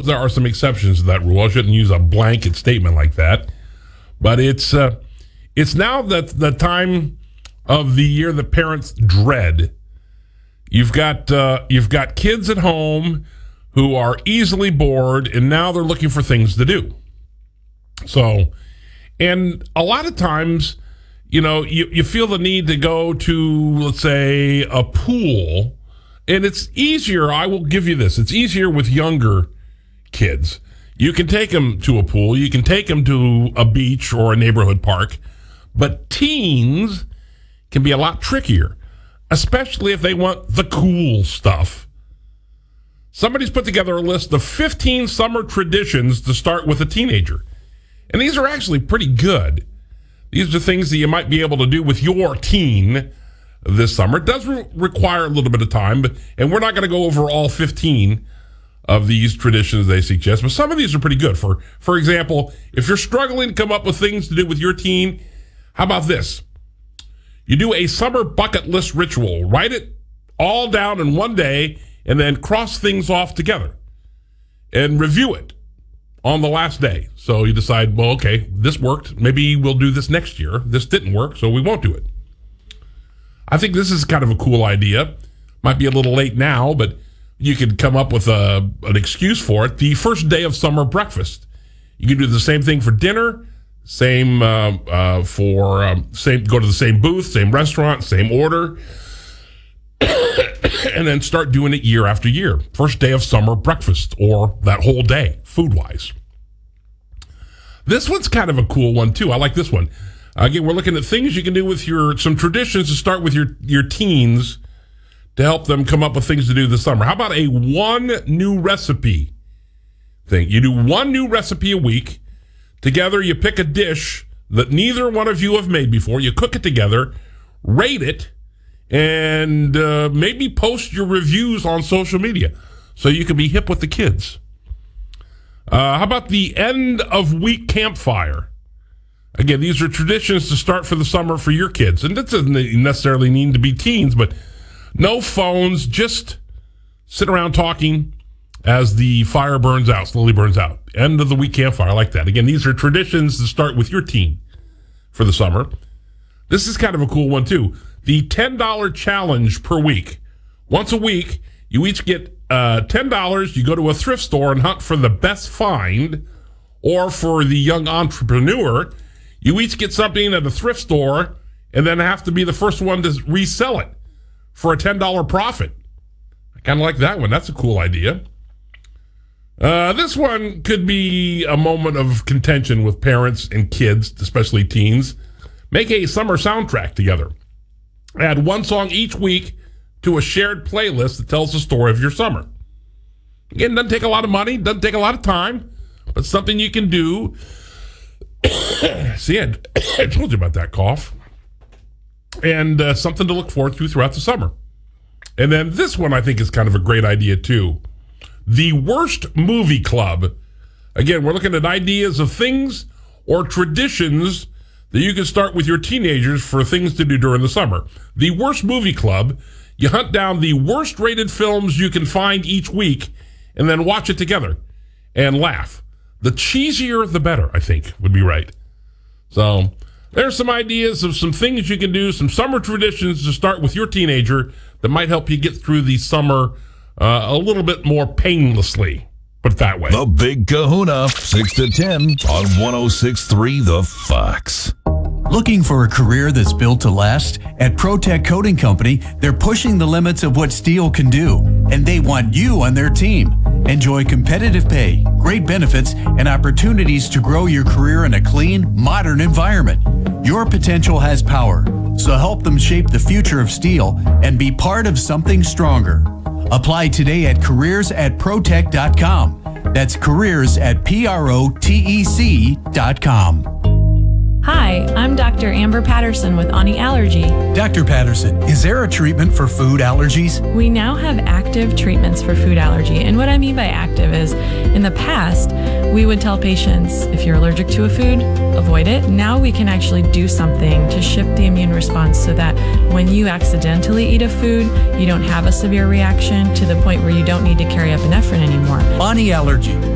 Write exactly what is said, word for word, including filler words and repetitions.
there are some exceptions to that rule. I shouldn't use a blanket statement like that. But it's uh, it's now that the time of the year that parents dread. You've got uh, you've got kids at home who are easily bored, and now they're looking for things to do. So, and a lot of times, you know, you, you feel the need to go to, let's say, a pool, and it's easier. I will give you this. It's easier with younger kids. You can take them to a pool. You can take them to a beach or a neighborhood park. But teens can be a lot trickier, especially if they want the cool stuff. Somebody's put together a list of fifteen summer traditions to start with a teenager. And these are actually pretty good. These are things that you might be able to do with your teen this summer. It does re- require a little bit of time, but and we're not going to go over all fifteen of these traditions they suggest, but some of these are pretty good. For, for example, if you're struggling to come up with things to do with your teen, how about this? You do a summer bucket list ritual. Write it all down in one day and then cross things off together and review it on the last day. So you decide, well, okay, this worked. Maybe we'll do this next year. This didn't work, so we won't do it. I think this is kind of a cool idea. Might be a little late now, but you could come up with a, an excuse for it. The first day of summer breakfast. You can do the same thing for dinner, same uh, uh, for um, same go to the same booth, same restaurant, same order, and then start doing it year after year. First day of summer breakfast, or that whole day, food-wise. This one's kind of a cool one, too. I like this one. Again, we're looking at things you can do with your, some traditions to start with your, your teens to help them come up with things to do this summer. How about a one new recipe thing? You do one new recipe a week. Together, you pick a dish that neither one of you have made before. You cook it together, rate it, and uh, maybe post your reviews on social media so you can be hip with the kids. Uh, how about the end of week campfire? Again, these are traditions to start for the summer for your kids. And that doesn't necessarily need to be teens, but no phones, just sit around talking as the fire burns out, slowly burns out. End of the week campfire, I like that. Again, these are traditions to start with your teen for the summer. This is kind of a cool one, too. The ten dollars challenge per week. Once a week, you each get uh, ten dollars. You go to a thrift store and hunt for the best find. Or for the young entrepreneur, you each get something at a thrift store and then have to be the first one to resell it for a ten dollars profit. I kind of like that one. That's a cool idea. Uh, this one could be a moment of contention with parents and kids, especially teens. Make a summer soundtrack together. Add one song each week to a shared playlist that tells the story of your summer. Again, doesn't take a lot of money, doesn't take a lot of time, but something you can do. See, I, I told you about that cough. And uh, something to look forward to throughout the summer. And then this one I think is kind of a great idea too. The Worst Movie Club. Again, we're looking at ideas of things or traditions that you can start with your teenagers for things to do during the summer. The Worst Movie Club, you hunt down the worst rated films you can find each week and then watch it together and laugh. The cheesier, the better, I think, would be right. So there's some ideas of some things you can do, some summer traditions to start with your teenager that might help you get through the summer uh, a little bit more painlessly. Put it that way. The Big Kahuna, six to ten on one oh six point three The Fox. Looking for a career that's built to last? At ProTech Coating Company, they're pushing the limits of what steel can do, and they want you on their team. Enjoy competitive pay, great benefits, and opportunities to grow your career in a clean, modern environment. Your potential has power, so help them shape the future of steel and be part of something stronger. Apply today at careers at protech dot com. That's careers at P R O T E C dot com. Hi, I'm Doctor Amber Patterson with Ani Allergy. Doctor Patterson, is there a treatment for food allergies? We now have active treatments for food allergy. And what I mean by active is, in the past, we would tell patients, if you're allergic to a food, avoid it. Now we can actually do something to shift the immune response so that when you accidentally eat a food, you don't have a severe reaction to the point where you don't need to carry epinephrine anymore. Ani Allergy.